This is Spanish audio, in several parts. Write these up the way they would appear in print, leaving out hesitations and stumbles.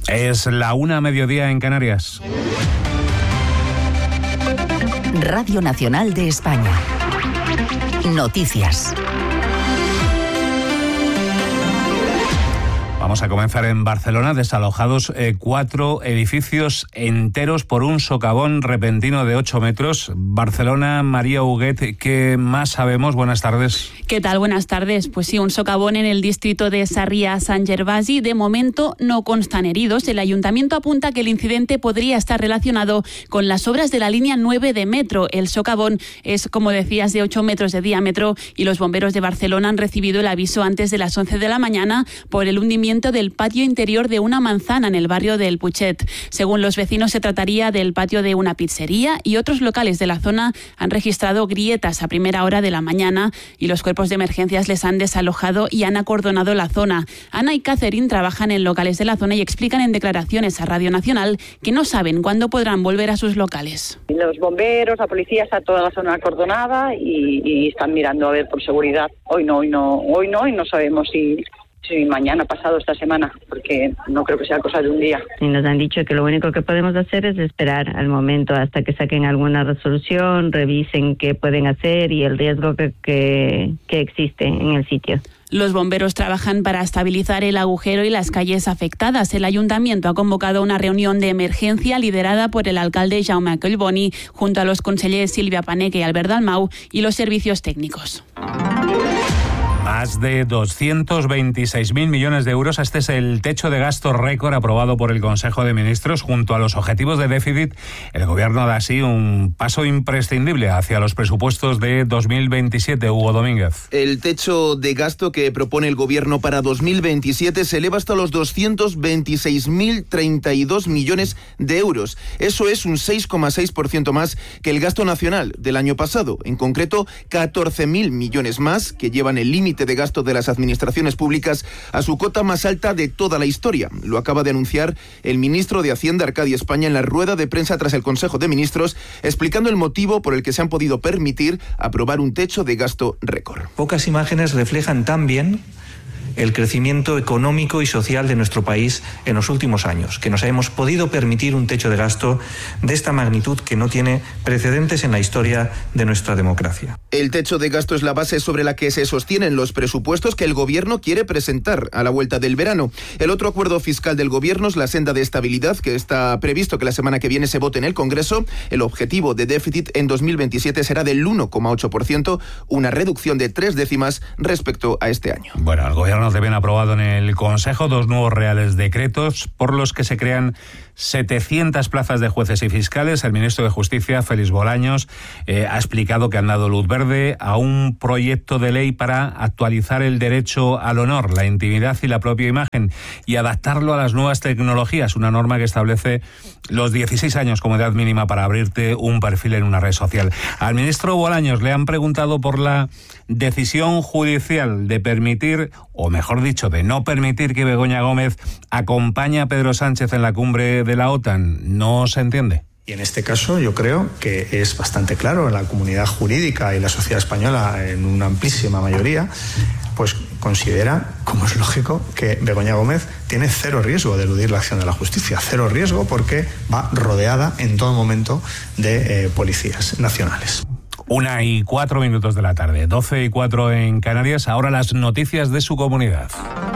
Es la 1:00 en Canarias. Radio Nacional de España. Noticias. Vamos a comenzar en Barcelona, desalojados 4 edificios enteros por un socavón repentino de 8 metros. Barcelona, María Huguet, ¿qué más sabemos? Buenas tardes. ¿Qué tal? Buenas tardes. Pues sí, un socavón en el distrito de Sarrià-Sant Gervasi. De momento no constan heridos. El ayuntamiento apunta que el incidente podría estar relacionado con las obras de la línea 9 de metro. El socavón es, como decías, de 8 metros de diámetro y los bomberos de Barcelona han recibido el aviso antes de las 11 de la mañana por el hundimiento del patio interior de una manzana en el barrio del Putxet. Según los vecinos, se trataría del patio de una pizzería y otros locales de la zona han registrado grietas a primera hora de la mañana y los cuerpos de emergencias les han desalojado y han acordonado la zona. Ana y Catherine trabajan en locales de la zona y explican en declaraciones a Radio Nacional que no saben cuándo podrán volver a sus locales. Los bomberos, la policía, está toda la zona acordonada y están mirando a ver por seguridad. Hoy no y no sabemos si mañana, pasado, esta semana, porque no creo que sea cosa de un día. Y nos han dicho que lo único que podemos hacer es esperar al momento hasta que saquen alguna resolución, revisen qué pueden hacer y el riesgo que existe en el sitio. Los bomberos trabajan para estabilizar el agujero y las calles afectadas. El ayuntamiento ha convocado una reunión de emergencia liderada por el alcalde Jaume Collboni junto a los consellers Silvia Paneque y Albert Dalmau y los servicios técnicos. Más de 226.000 millones de euros. Este es el techo de gasto récord aprobado por el Consejo de Ministros. Junto a los objetivos de déficit, el Gobierno da así un paso imprescindible hacia los presupuestos de 2027. Hugo Domínguez. El techo de gasto que propone el Gobierno para 2027 se eleva hasta los 226.032 millones de euros. Eso es un 6,6% más que el gasto nacional del año pasado. En concreto, 14.000 millones más, que llevan el límite de gasto de las administraciones públicas a su cota más alta de toda la historia. Lo acaba de anunciar el ministro de Hacienda, Arcadio España, en la rueda de prensa tras el Consejo de Ministros, explicando el motivo por el que se han podido permitir aprobar un techo de gasto récord. Pocas imágenes reflejan tan bien el crecimiento económico y social de nuestro país en los últimos años, que nos hemos podido permitir un techo de gasto de esta magnitud que no tiene precedentes en la historia de nuestra democracia. El techo de gasto es la base sobre la que se sostienen los presupuestos que el Gobierno quiere presentar a la vuelta del verano. El otro acuerdo fiscal del Gobierno es la senda de estabilidad, que está previsto que la semana que viene se vote en el Congreso. El objetivo de déficit en 2027 será del 1,8%, una reducción de 3 décimas respecto a este año. Bueno, el Gobierno deben aprobado en el Consejo 2 nuevos reales decretos por los que se crean 700 plazas de jueces y fiscales. El ministro de Justicia, Félix Bolaños, ha explicado que han dado luz verde a un proyecto de ley para actualizar el derecho al honor, la intimidad y la propia imagen y adaptarlo a las nuevas tecnologías, una norma que establece los 16 años como edad mínima para abrirte un perfil en una red social. Al ministro Bolaños le han preguntado por la decisión judicial de permitir, o mejor dicho, de no permitir que Begoña Gómez acompañe a Pedro Sánchez en la cumbre de la OTAN. ¿No se entiende? Y en este caso yo creo que es bastante claro, la comunidad jurídica y la sociedad española, en una amplísima mayoría, pues considera, como es lógico, que Begoña Gómez tiene cero riesgo de eludir la acción de la justicia. Cero riesgo porque va rodeada en todo momento de policías nacionales. 1:04 de la tarde, 12:04 en Canarias. Ahora las noticias de su comunidad.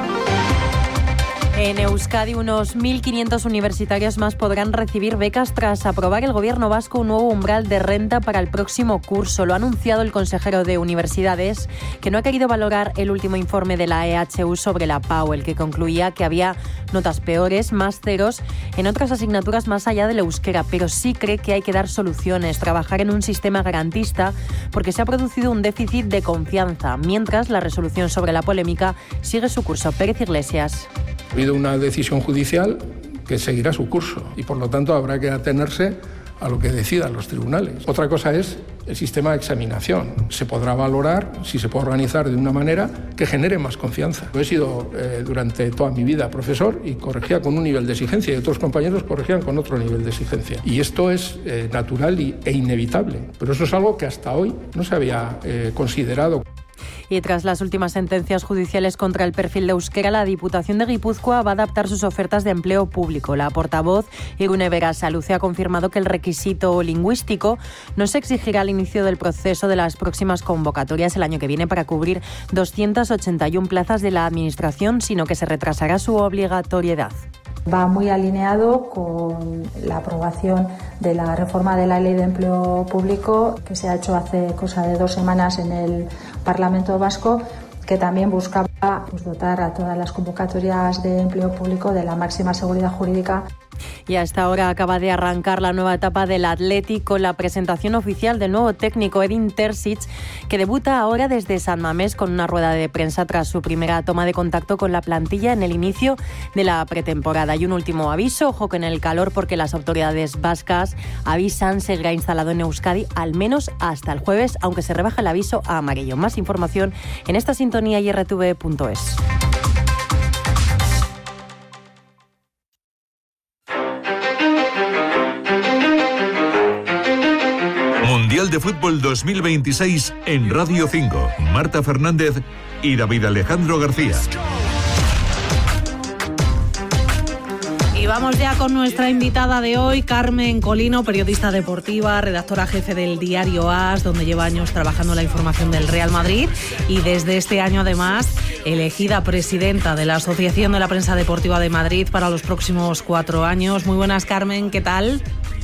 En Euskadi, unos 1.500 universitarios más podrán recibir becas tras aprobar el Gobierno vasco un nuevo umbral de renta para el próximo curso. Lo ha anunciado el consejero de Universidades, que no ha querido valorar el último informe de la EHU sobre la PAU, el que concluía que había notas peores, más ceros, en otras asignaturas más allá del euskera, pero sí cree que hay que dar soluciones, trabajar en un sistema garantista, porque se ha producido un déficit de confianza, mientras la resolución sobre la polémica sigue su curso. Pérez Iglesias. Ha habido una decisión judicial que seguirá su curso y, por lo tanto, habrá que atenerse a lo que decidan los tribunales. Otra cosa es el sistema de examinación. Se podrá valorar si se puede organizar de una manera que genere más confianza. Yo he sido durante toda mi vida profesor y corregía con un nivel de exigencia y otros compañeros corregían con otro nivel de exigencia. Y esto es natural e inevitable. Pero eso es algo que hasta hoy no se había considerado. Y tras las últimas sentencias judiciales contra el perfil de euskera, la Diputación de Guipúzcoa va a adaptar sus ofertas de empleo público. La portavoz Irune Berasaluce ha confirmado que el requisito lingüístico no se exigirá al inicio del proceso de las próximas convocatorias el año que viene para cubrir 281 plazas de la Administración, sino que se retrasará su obligatoriedad. Va muy alineado con la aprobación de la reforma de la Ley de Empleo Público que se ha hecho hace cosa de 2 semanas en el Parlamento Vasco, que también buscaba dotar a todas las convocatorias de empleo público de la máxima seguridad jurídica. Y a esta hora acaba de arrancar la nueva etapa del Athletic con la presentación oficial del nuevo técnico Edin Terzic, que debuta ahora desde San Mamés con una rueda de prensa tras su primera toma de contacto con la plantilla en el inicio de la pretemporada. Y un último aviso, ojo con el calor, porque las autoridades vascas avisan seguirá instalado en Euskadi al menos hasta el jueves, aunque se rebaja el aviso a amarillo. Más información en esta sintonía y rtv.es. Mundial de Fútbol 2026 en Radio 5. Marta Fernández y David Alejandro García. Y vamos ya con nuestra invitada de hoy, Carmen Colino, periodista deportiva, redactora jefe del diario AS, donde lleva años trabajando la información del Real Madrid y desde este año además elegida presidenta de la Asociación de la Prensa Deportiva de Madrid para los próximos 4 años. Muy buenas, Carmen, ¿qué tal?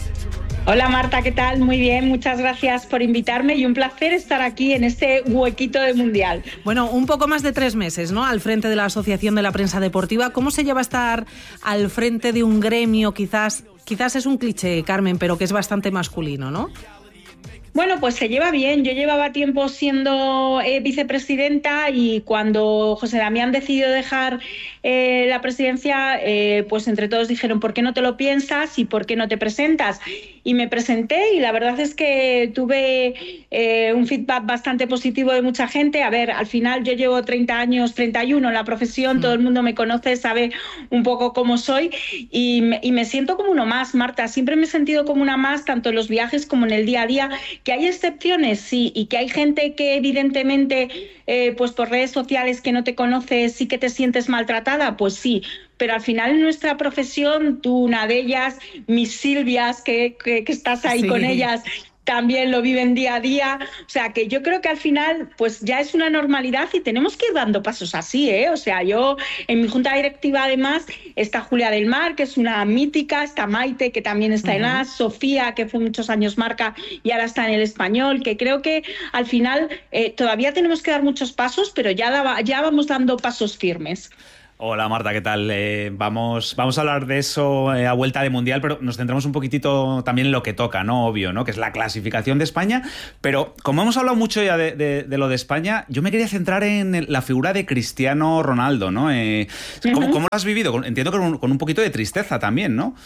Hola Marta, ¿qué tal? Muy bien, muchas gracias por invitarme y un placer estar aquí en este huequito de Mundial. Bueno, un poco más de 3 meses, ¿no?, al frente de la Asociación de la Prensa Deportiva. ¿Cómo se lleva estar al frente de un gremio? Quizás es un cliché, Carmen, pero que es bastante masculino, ¿no? Bueno, pues se lleva bien. Yo llevaba tiempo siendo vicepresidenta y cuando José Damián decidió dejar la presidencia, pues entre todos dijeron, ¿por qué no te lo piensas y por qué no te presentas? Y me presenté y la verdad es que tuve un feedback bastante positivo de mucha gente. A ver, al final yo llevo 30 años, 31 en la profesión, todo el mundo me conoce, sabe un poco cómo soy y me siento como uno más, Marta. Siempre me he sentido como una más, tanto en los viajes como en el día a día. ¿Que hay excepciones? Sí, y que hay gente que evidentemente pues por redes sociales que no te conoce sí que te sientes maltratada, pues sí. Pero al final en nuestra profesión, tú una de ellas, mis Silvias, que estás ahí con ellas, también lo viven día a día. O sea, que yo creo que al final pues ya es una normalidad y tenemos que ir dando pasos así, ¿eh? O sea, yo en mi junta directiva además está Julia del Mar, que es una mítica, está Maite, que también está en AS, Sofía, que fue muchos años Marca y ahora está en El Español, que creo que al final todavía tenemos que dar muchos pasos, pero ya vamos dando pasos firmes. Hola Marta, ¿qué tal? Vamos a hablar de eso a vuelta de Mundial, pero nos centramos un poquitito también en lo que toca, ¿no? Obvio, ¿no? Que es la clasificación de España. Pero como hemos hablado mucho ya de lo de España, yo me quería centrar en la figura de Cristiano Ronaldo, ¿no? ¿Cómo lo has vivido? Entiendo que con un poquito de tristeza también, ¿no?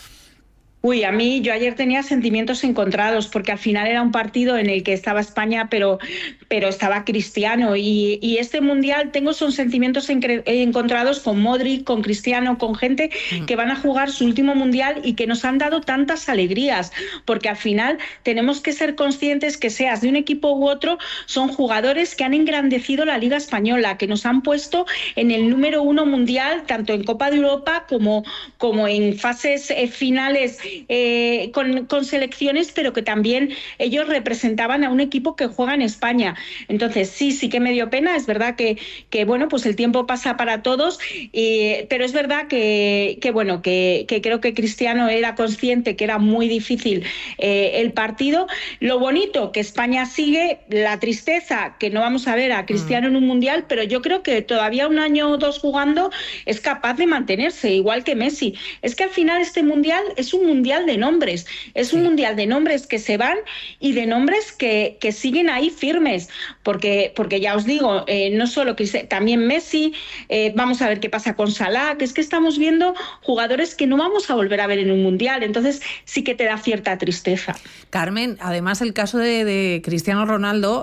Uy, yo ayer tenía sentimientos encontrados porque al final era un partido en el que estaba España, pero estaba Cristiano y este Mundial son sentimientos encontrados con Modric, con Cristiano, con gente que van a jugar su último Mundial y que nos han dado tantas alegrías, porque al final tenemos que ser conscientes que seas de un equipo u otro, son jugadores que han engrandecido la Liga Española, que nos han puesto en el número 1 mundial, tanto en Copa de Europa como en fases finales con selecciones, pero que también ellos representaban a un equipo que juega en España. Entonces sí que me dio pena. Es verdad que bueno, pues el tiempo pasa para todos, pero es verdad que creo que Cristiano era consciente que era muy difícil el partido. Lo bonito, que España sigue, la tristeza, que no vamos a ver a Cristiano en un Mundial, pero yo creo que todavía 1 año o 2 jugando es capaz de mantenerse, igual que Messi. Es que al final este Mundial es un Mundial de nombres, es un Mundial de nombres que se van y de nombres que siguen ahí firmes, porque ya os digo, no solo también Messi, vamos a ver qué pasa con Salah, que es que estamos viendo jugadores que no vamos a volver a ver en un Mundial, entonces sí que te da cierta tristeza. Carmen, además el caso de Cristiano Ronaldo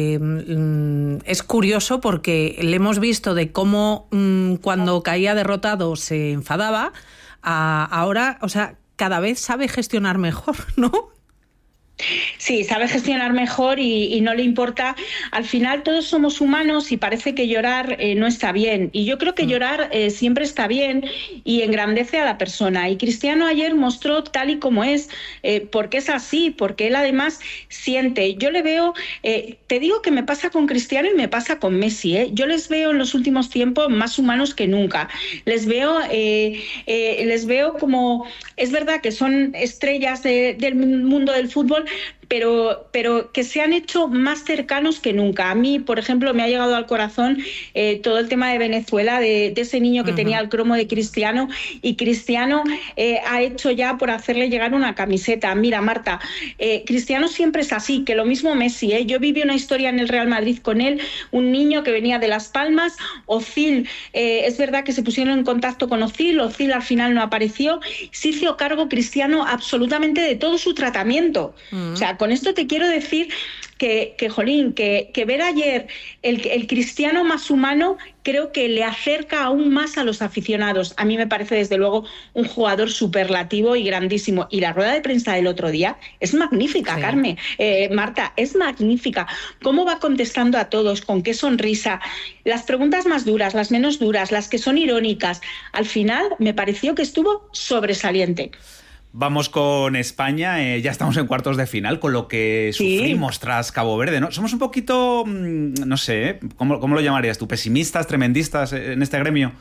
es curioso porque le hemos visto de cómo cuando caía derrotado se enfadaba, ahora, o sea, cada vez sabe gestionar mejor, ¿no? Sí, sabe gestionar mejor y no le importa. Al final todos somos humanos y parece que llorar no está bien. Y yo creo que llorar siempre está bien y engrandece a la persona. Y Cristiano ayer mostró tal y como es, porque es así, porque él además siente. Yo le veo, te digo que me pasa con Cristiano y me pasa con Messi. Yo les veo en los últimos tiempos más humanos que nunca. Les veo como, es verdad que son estrellas del mundo del fútbol, pero que se han hecho más cercanos que nunca. A mí, por ejemplo, me ha llegado al corazón todo el tema de Venezuela, de ese niño que tenía el cromo de Cristiano, y Cristiano ha hecho ya por hacerle llegar una camiseta. Mira, Marta, Cristiano siempre es así, que lo mismo Messi. Yo viví una historia en el Real Madrid con él, un niño que venía de Las Palmas, Ozil, es verdad que se pusieron en contacto con Ozil al final no apareció, se hizo cargo Cristiano absolutamente de todo su tratamiento. O sea, con esto te quiero decir que ver ayer el Cristiano más humano creo que le acerca aún más a los aficionados. A mí me parece desde luego un jugador superlativo y grandísimo. Y la rueda de prensa del otro día es magnífica, sí. Carmen, Marta, es magnífica. Cómo va contestando a todos, con qué sonrisa. Las preguntas más duras, las menos duras, las que son irónicas. Al final me pareció que estuvo sobresaliente. Vamos con España, ya estamos en cuartos de final, con lo que sufrimos tras Cabo Verde, ¿no? Somos un poquito, no sé, ¿cómo lo llamarías tú? ¿Pesimistas, tremendistas en este gremio?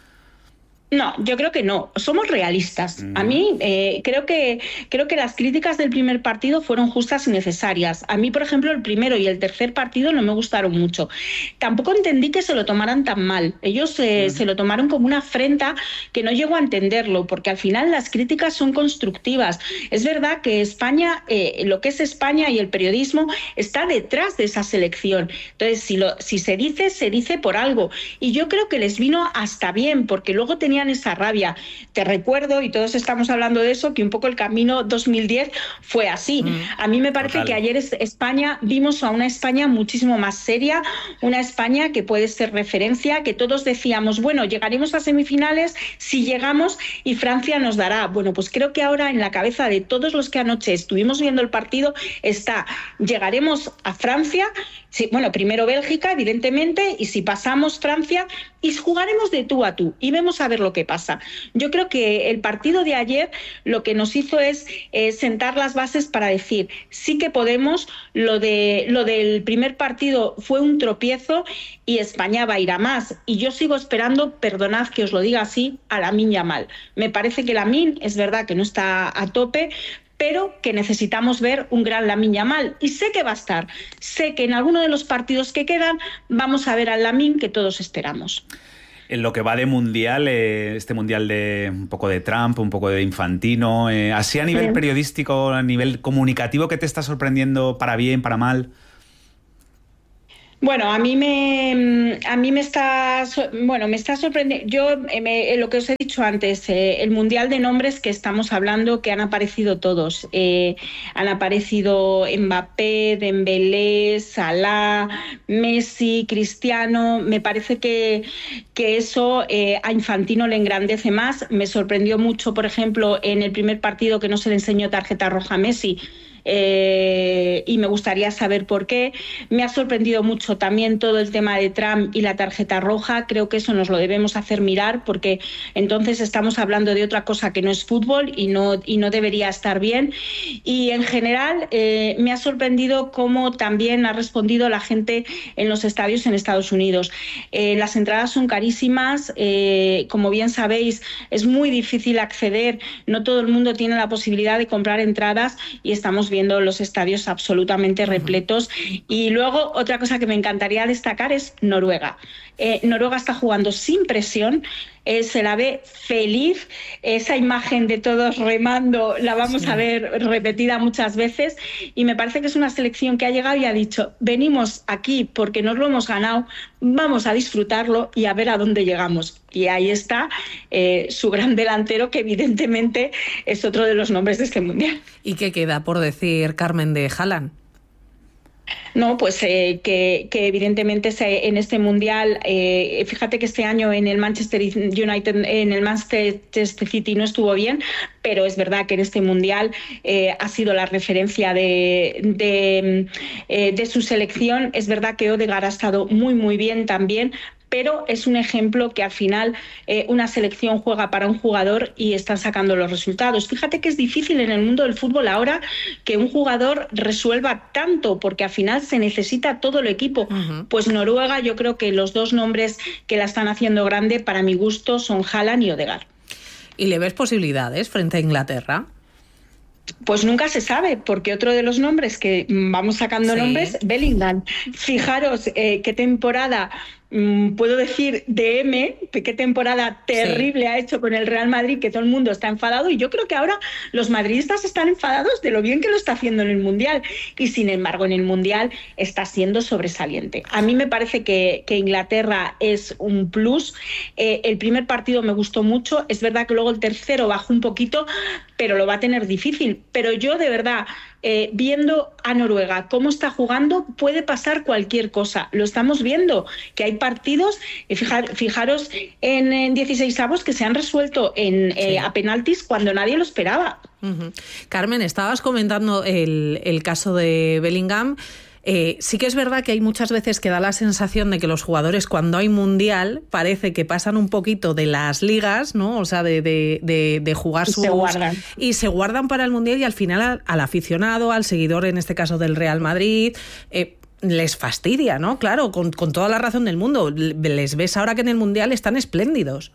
No, yo creo que no. Somos realistas. A mí creo que las críticas del primer partido fueron justas y necesarias. A mí, por ejemplo, el primero y el tercer partido no me gustaron mucho. Tampoco entendí que se lo tomaran tan mal. Ellos se lo tomaron como una afrenta que no llego a entenderlo, porque al final las críticas son constructivas. Es verdad que España, lo que es España y el periodismo, está detrás de esa selección. Entonces, si se dice por algo. Y yo creo que les vino hasta bien, porque luego tenían esa rabia. Te recuerdo, y todos estamos hablando de eso, que un poco el camino 2010 fue así. A mí me parece que ayer España, vimos a una España muchísimo más seria, una España que puede ser referencia, que todos decíamos, bueno, llegaremos a semifinales si llegamos y Francia nos dará. Bueno, pues creo que ahora en la cabeza de todos los que anoche estuvimos viendo el partido está, llegaremos a Francia, sí, bueno, primero Bélgica, evidentemente, y si pasamos Francia, y jugaremos de tú a tú y vemos a ver lo que pasa. Yo creo que el partido de ayer lo que nos hizo es sentar las bases para decir sí que podemos. Lo del primer partido fue un tropiezo y España va a ir a más. Y yo sigo esperando, perdonad que os lo diga así, a Lamine Yamal. Me parece que Lamine es verdad que no está a tope, pero que necesitamos ver un gran Lamine Yamal. Y sé que va a estar. Sé que en alguno de los partidos que quedan vamos a ver al Lamine que todos esperamos. En lo que va de mundial, este mundial de un poco de Trump, un poco de Infantino, así a nivel periodístico, a nivel comunicativo, ¿qué te está sorprendiendo para bien, para mal? Bueno, a mí me está sorprendiendo. Yo lo que os he dicho antes, el mundial de nombres que estamos hablando, que han aparecido todos, han aparecido Mbappé, Dembélé, Salah, Messi, Cristiano. Me parece que eso a Infantino le engrandece más. Me sorprendió mucho, por ejemplo, en el primer partido que no se le enseñó tarjeta roja a Messi. Y me gustaría saber por qué. Me ha sorprendido mucho también todo el tema de Trump y la tarjeta roja. Creo que eso nos lo debemos hacer mirar, porque entonces estamos hablando de otra cosa que no es fútbol y no debería estar bien. Y en general me ha sorprendido cómo también ha respondido la gente en los estadios en Estados Unidos. Las entradas son carísimas, como bien sabéis, es muy difícil acceder, no todo el mundo tiene la posibilidad de comprar entradas y estamos viendo los estadios absolutamente repletos. Y luego otra cosa que me encantaría destacar es Noruega. Noruega está jugando sin presión, se la ve feliz, esa imagen de todos remando la vamos a ver repetida muchas veces, y me parece que es una selección que ha llegado y ha dicho, venimos aquí porque nos lo hemos ganado, vamos a disfrutarlo y a ver a dónde llegamos. Y ahí está su gran delantero, que evidentemente es otro de los nombres de este mundial. ¿Y qué queda por decir, Carmen, de Haaland? No, pues que evidentemente en este mundial, fíjate que este año en el Manchester United, en el Manchester City no estuvo bien, pero es verdad que en este mundial ha sido la referencia de su selección. Es verdad que Odegaard ha estado muy, muy bien también, pero es un ejemplo que al final una selección juega para un jugador y están sacando los resultados. Fíjate que es difícil en el mundo del fútbol ahora que un jugador resuelva tanto, porque al final se necesita todo el equipo. Pues Noruega, yo creo que los dos nombres que la están haciendo grande, para mi gusto, son Haaland y Odegaard. ¿Y le ves posibilidades frente a Inglaterra? Pues nunca se sabe, porque otro de los nombres que vamos sacando nombres, Bellingham. Fijaros qué temporada, puedo decir, qué temporada terrible ha hecho con el Real Madrid, que todo el mundo está enfadado, y yo creo que ahora los madridistas están enfadados de lo bien que lo está haciendo en el Mundial, y sin embargo en el Mundial está siendo sobresaliente. A mí me parece que Inglaterra es un plus. El primer partido me gustó mucho, es verdad que luego el tercero bajó un poquito, pero lo va a tener difícil. Pero yo, de verdad, viendo a Noruega cómo está jugando, puede pasar cualquier cosa. Lo estamos viendo, que hay partidos, fijaros en 16avos que se han resuelto a penaltis cuando nadie lo esperaba. Carmen, estabas comentando el caso de Bellingham. Sí que es verdad que hay muchas veces que da la sensación de que los jugadores, cuando hay mundial, parece que pasan un poquito de las ligas, ¿no? O sea, de jugar y se guardan para el mundial, y al final al aficionado, al seguidor, en este caso del Real Madrid, les fastidia, ¿no? Claro, con toda la razón del mundo. Les ves ahora que en el mundial están espléndidos.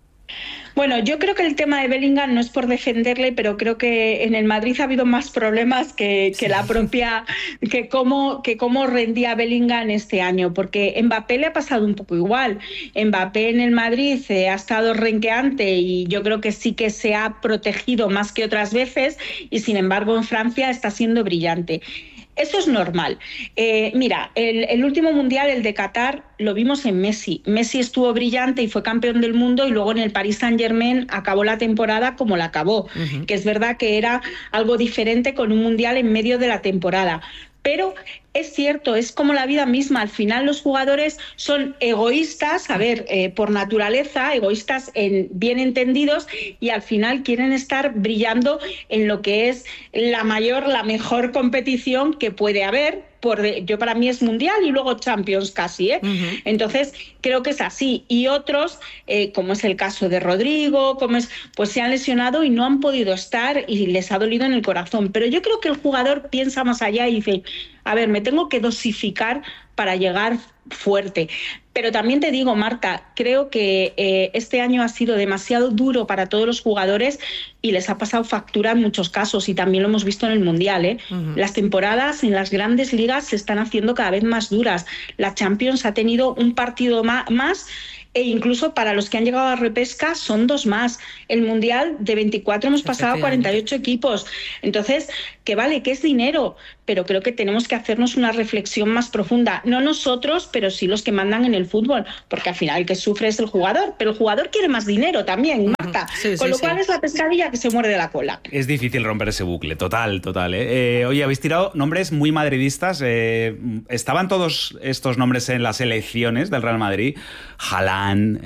Bueno, yo creo que el tema de Bellingham no es por defenderle, pero creo que en el Madrid ha habido más problemas que la propia, que cómo rendía Bellingham este año, porque Mbappé le ha pasado un poco igual. Mbappé en el Madrid ha estado renqueante y yo creo que sí que se ha protegido más que otras veces, y sin embargo en Francia está siendo brillante. Eso es normal. Mira, el último mundial, el de Qatar, lo vimos en Messi. Messi estuvo brillante y fue campeón del mundo, y luego en el Paris Saint-Germain acabó la temporada como la acabó, que es verdad que era algo diferente con un mundial en medio de la temporada. Pero es cierto, es como la vida misma. Al final los jugadores son egoístas, por naturaleza, egoístas bien entendidos, y al final quieren estar brillando en lo que es la mejor competición que puede haber. Para mí es mundial y luego Champions casi, Entonces creo que es así. Y otros, como es el caso de Rodrigo, pues se han lesionado y no han podido estar, y les ha dolido en el corazón. Pero yo creo que el jugador piensa más allá y dice, me tengo que dosificar para llegar fuerte. Pero también te digo, Marta, creo que este año ha sido demasiado duro para todos los jugadores y les ha pasado factura en muchos casos, y también lo hemos visto en el Mundial, Las temporadas en las grandes ligas se están haciendo cada vez más duras. La Champions ha tenido un partido más, e incluso para los que han llegado a repesca son 2 más. El Mundial de 24 hemos pasado a 48 equipos. Entonces, que es dinero, pero creo que tenemos que hacernos una reflexión más profunda. No nosotros, pero sí los que mandan en el fútbol, porque al final el que sufre es el jugador, pero el jugador quiere más dinero también, Marta. Con lo cual es la pescadilla que se muerde la cola. Es difícil romper ese bucle, total. Oye, habéis tirado nombres muy madridistas. Estaban todos estos nombres en las elecciones del Real Madrid. Haaland,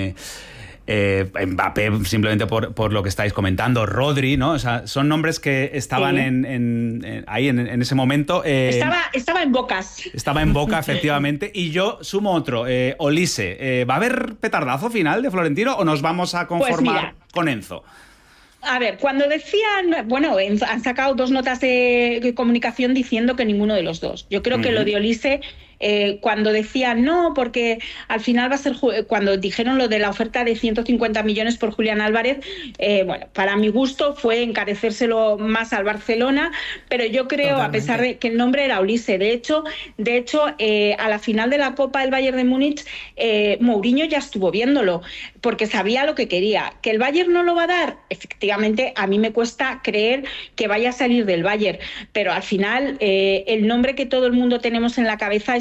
Mbappé, simplemente por lo que estáis comentando, Rodri, ¿no? O sea, son nombres que estaban ahí en ese momento. Estaba en bocas. Estaba en boca, efectivamente. Y yo sumo otro, Olise. ¿Va a haber petardazo final de Florentino o nos vamos a conformar con Enzo? Cuando decían, han sacado 2 notas de comunicación diciendo que ninguno de los dos. Yo creo que lo de Olise, cuando decían no, porque al final va a ser, cuando dijeron lo de la oferta de 150 millones por Julián Álvarez, para mi gusto fue encarecérselo más al Barcelona, pero yo creo, totalmente, a pesar de que el nombre era Olise, de hecho, a la final de la Copa del Bayern de Múnich, Mourinho ya estuvo viéndolo, porque sabía lo que quería. ¿Que el Bayern no lo va a dar? Efectivamente, a mí me cuesta creer que vaya a salir del Bayern, pero al final el nombre que todo el mundo tenemos en la cabeza es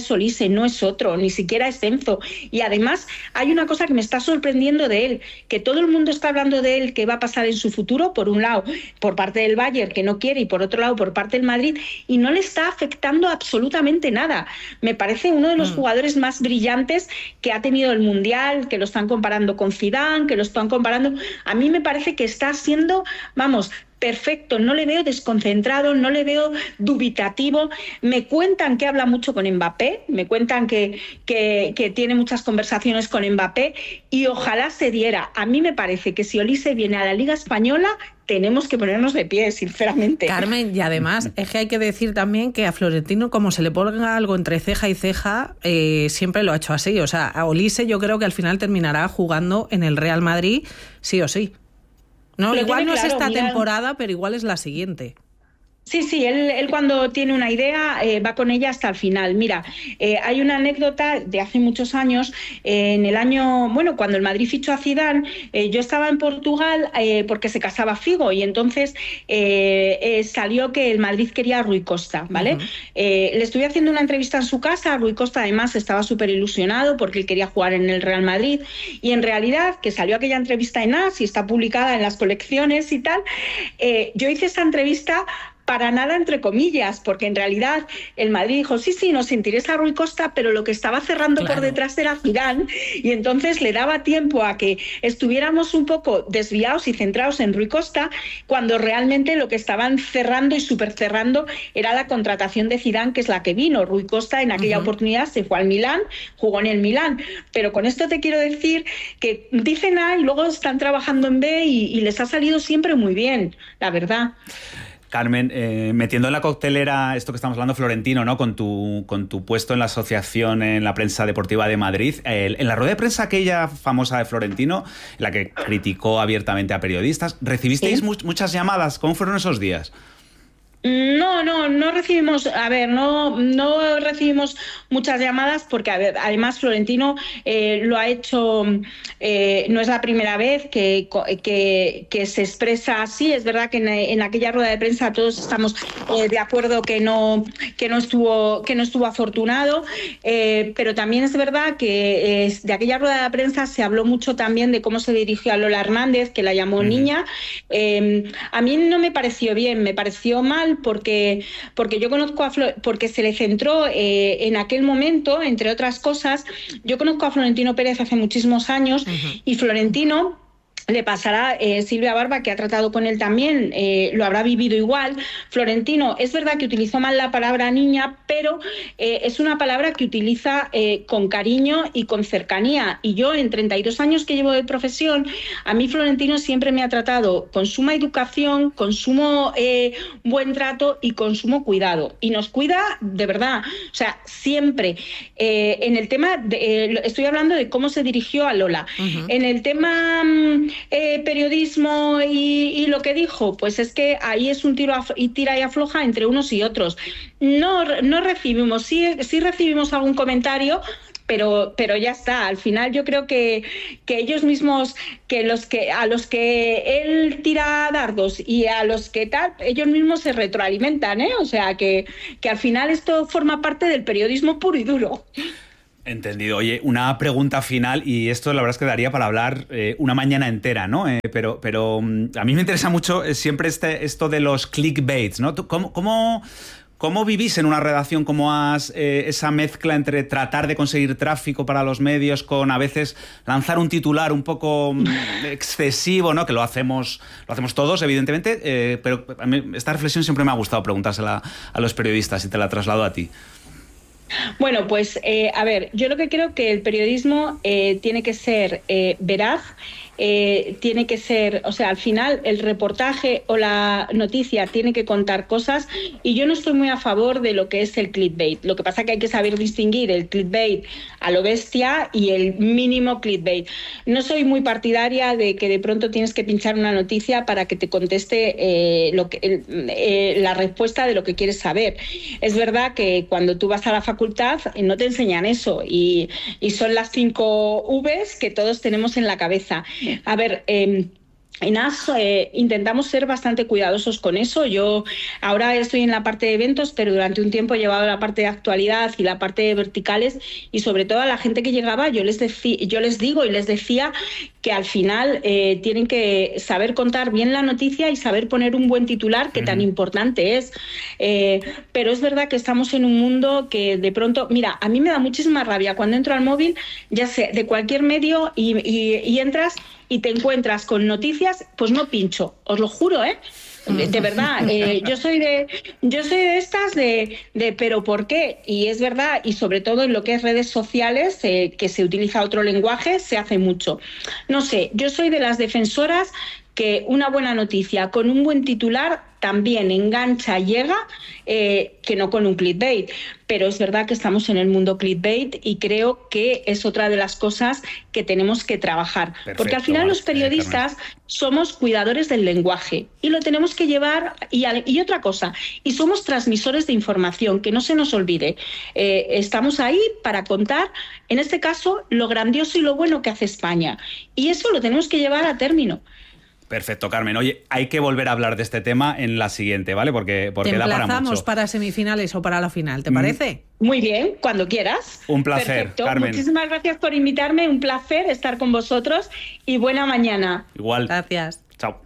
es Olise, no es otro, ni siquiera es Enzo. Y además hay una cosa que me está sorprendiendo de él, que todo el mundo está hablando de él, qué va a pasar en su futuro, por un lado por parte del Bayern, que no quiere, y por otro lado por parte del Madrid, y no le está afectando absolutamente nada. Me parece uno de los jugadores más brillantes que ha tenido el Mundial, que lo están comparando con Zidane, que lo están comparando... A mí me parece que está siendo, vamos, perfecto, no le veo desconcentrado, no le veo dubitativo. Me cuentan que habla mucho con Mbappé, me cuentan que tiene muchas conversaciones con Mbappé, y ojalá se diera. A mí me parece que si Olise viene a la Liga Española, tenemos que ponernos de pie, sinceramente. Carmen, y además es que hay que decir también que a Florentino, como se le ponga algo entre ceja y ceja, siempre lo ha hecho así. O sea, a Olise yo creo que al final terminará jugando en el Real Madrid sí o sí. No, igual no es esta temporada, pero igual es la siguiente. Sí, él cuando tiene una idea va con ella hasta el final. Mira, hay una anécdota de hace muchos años, en el año, bueno, cuando el Madrid fichó a Zidane, yo estaba en Portugal porque se casaba Figo, y entonces salió que el Madrid quería a Rui Costa, ¿vale? Le estuve haciendo una entrevista en su casa. Rui Costa además estaba súper ilusionado porque él quería jugar en el Real Madrid, y en realidad, que salió aquella entrevista en AS y está publicada en las colecciones y tal, yo hice esa entrevista para nada, entre comillas, porque en realidad el Madrid dijo, sí, nos interesa a Rui Costa, pero lo que estaba cerrando por detrás era Zidane, y entonces le daba tiempo a que estuviéramos un poco desviados y centrados en Rui Costa, cuando realmente lo que estaban cerrando y super cerrando era la contratación de Zidane, que es la que vino. Rui Costa en aquella oportunidad se fue al Milán, jugó en el Milán, pero con esto te quiero decir que dicen A y luego están trabajando en B, y les ha salido siempre muy bien, la verdad. Carmen, metiendo en la coctelera esto que estamos hablando, Florentino, ¿no? Con tu puesto en la asociación, en la prensa deportiva de Madrid, en la rueda de prensa aquella famosa de Florentino, en la que criticó abiertamente a periodistas, ¿recibisteis muchas llamadas? ¿Cómo fueron esos días? No recibimos, no recibimos muchas llamadas porque, además Florentino lo ha hecho, no es la primera vez que se expresa así. Es verdad que en aquella rueda de prensa todos estamos de acuerdo que no estuvo afortunado, pero también es verdad que de aquella rueda de prensa se habló mucho también de cómo se dirigió a Lola Hernández, que la llamó niña. A mí no me pareció bien, me pareció mal, porque yo conozco porque se le centró en aquel momento, entre otras cosas. Yo conozco a Florentino Pérez hace muchísimos años, y Florentino, le pasará Silvia Barba, que ha tratado con él también, lo habrá vivido igual. Florentino, es verdad que utilizó mal la palabra niña, pero es una palabra que utiliza con cariño y con cercanía. Y yo, en 32 años que llevo de profesión, a mí Florentino siempre me ha tratado con suma educación, con sumo buen trato y con sumo cuidado. Y nos cuida de verdad, o sea, siempre. En el tema, estoy hablando de cómo se dirigió a Lola. En el tema periodismo y lo que dijo, pues es que ahí es un tira y afloja entre unos y otros. No recibimos, sí recibimos algún comentario, pero ya está. Al final yo creo que ellos mismos, a los que él tira dardos y a los que tal, ellos mismos se retroalimentan, o sea que al final esto forma parte del periodismo puro y duro. Entendido. Oye, una pregunta final, y esto la verdad es que daría para hablar una mañana entera, ¿no? Pero a mí me interesa mucho siempre esto de los clickbaits, ¿no? ¿Cómo vivís en una redacción como AS esa mezcla entre tratar de conseguir tráfico para los medios con a veces lanzar un titular un poco excesivo, ¿no? Que lo hacemos todos, evidentemente, pero a mí esta reflexión siempre me ha gustado preguntársela a los periodistas, y te la traslado a ti. Bueno, pues yo lo que creo que el periodismo tiene que ser veraz, tiene que ser, o sea, al final el reportaje o la noticia tiene que contar cosas, y yo no estoy muy a favor de lo que es el clickbait. Lo que pasa es que hay que saber distinguir el clickbait a lo bestia y el mínimo clickbait. No soy muy partidaria de que de pronto tienes que pinchar una noticia para que te conteste la respuesta de lo que quieres saber. Es verdad que cuando tú vas a la facultad no te enseñan eso, y son las 5 Vs que todos tenemos en la cabeza. A ver, En AS intentamos ser bastante cuidadosos con eso. Yo ahora estoy en la parte de eventos, pero durante un tiempo he llevado la parte de actualidad y la parte de verticales, y sobre todo a la gente que llegaba yo les digo y les decía que al final tienen que saber contar bien la noticia y saber poner un buen titular, que tan importante es. Pero es verdad que estamos en un mundo que de pronto, mira, a mí me da muchísima rabia cuando entro al móvil, ya sé, de cualquier medio y entras y te encuentras con noticias, pues no pincho, os lo juro, de verdad. Yo soy de estas de pero ¿por qué? Y es verdad, y sobre todo en lo que es redes sociales, que se utiliza otro lenguaje, se hace mucho. No sé, yo soy de las defensoras que una buena noticia con un buen titular también engancha, llega, que no con un clickbait. Pero es verdad que estamos en el mundo clickbait y creo que es otra de las cosas que tenemos que trabajar. Perfecto, porque al final los periodistas somos cuidadores del lenguaje y lo tenemos que llevar. Y otra cosa, y somos transmisores de información, que no se nos olvide. Estamos ahí para contar, en este caso, lo grandioso y lo bueno que hace España. Y eso lo tenemos que llevar a término. Perfecto, Carmen. Oye, hay que volver a hablar de este tema en la siguiente, ¿vale? Porque te da para mucho. emplazamos para semifinales o para la final, ¿te parece? Muy bien, cuando quieras. Un placer, perfecto. Carmen. Muchísimas gracias por invitarme, un placer estar con vosotros y buena mañana. Igual. Gracias. Chao.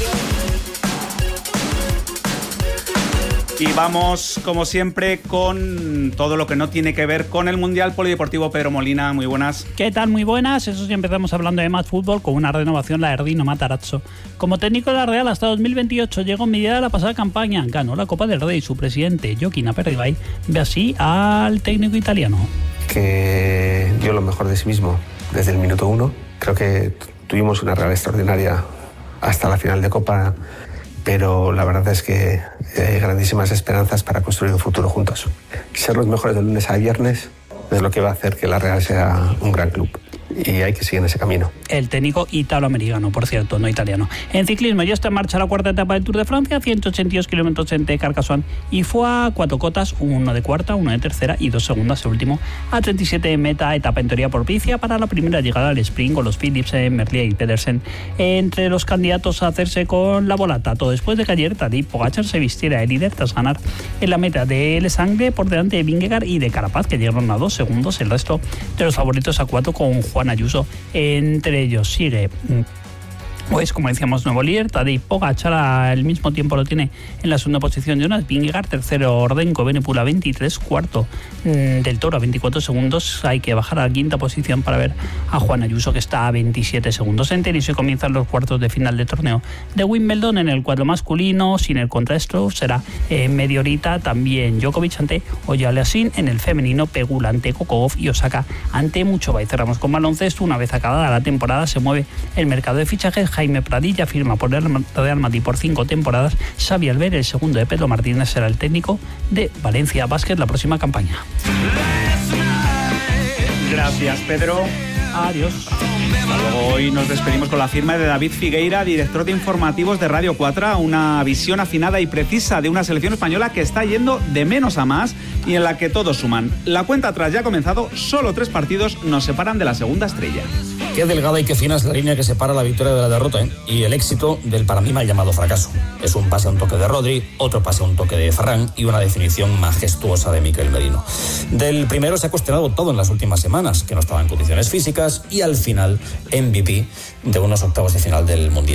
Y vamos, como siempre, con todo lo que no tiene que ver con el Mundial Polideportivo. Pedro Molina, muy buenas. ¿Qué tal? Muy buenas. Eso sí, empezamos hablando de más fútbol con una renovación, la de Erdino Matarazzo. Como técnico de la Real hasta 2028, llegó en medida de la pasada campaña. Ganó la Copa del Rey. Su presidente, Joaquín Aperribay, ve así al técnico italiano. Que dio lo mejor de sí mismo desde el minuto 1. Creo que tuvimos una Real extraordinaria hasta la final de Copa, pero la verdad es que hay grandísimas esperanzas para construir un futuro juntos. Ser los mejores de lunes a viernes es lo que va a hacer que la Real sea un gran club. Y hay que seguir en ese camino. El técnico italoamericano, por cierto, no italiano. En ciclismo ya está en marcha la cuarta etapa del Tour de Francia, 182 kilómetros entre Carcassonne y Foix, 4 cotas, uno de cuarta, uno de tercera y 2 segundas, el último a 37 de meta, etapa en teoría propicia para la primera llegada al sprint con los Philipsen, Merlier y Pedersen entre los candidatos a hacerse con la volata. Todo después de que ayer Tadej Pogačar se vistiera de líder tras ganar en la meta de El Sangre por delante de Vingegaard y de Carapaz, que llegaron a 2 segundos, el resto de los favoritos a 4 con Juan Ayuso entre ellos. Sigue, pues como decíamos, nuevo líder, Tadej Pogačar, al mismo tiempo lo tiene en la segunda posición Jonas Vingegaard, tercero Ordenko Benepul 23, cuarto del Toro a 24 segundos. Hay que bajar a la quinta posición para ver a Juan Ayuso, que está a 27 segundos. En tenis se comienzan los cuartos de final del torneo de Wimbledon. En el cuadro masculino, sin el contrastroke, será media horita también Djokovic ante Oyaleasin. En el femenino, Pegula ante Kokov y Osaka ante Muchova. Y cerramos con baloncesto. Una vez acabada la temporada se mueve el mercado de fichajes. Jaime Pradilla firma por el Real Madrid por 5 temporadas. Xavi Alber, el segundo de Pedro Martínez, será el técnico de Valencia Basket la próxima campaña. Gracias, Pedro. Adiós. Hasta luego. Hoy nos despedimos con la firma de David Figueira, director de informativos de Radio 4, una visión afinada y precisa de una selección española que está yendo de menos a más y en la que todos suman. La cuenta atrás ya ha comenzado, solo 3 partidos nos separan de la segunda estrella. Qué delgada y qué fina es la línea que separa la victoria de la derrota, y el éxito del para mí mal llamado fracaso. Es un pase a un toque de Rodri, otro pase a un toque de Ferran y una definición majestuosa de Mikel Merino. Del primero se ha cuestionado todo en las últimas semanas, que no estaba en condiciones físicas, y al final MVP de unos octavos de final del Mundial.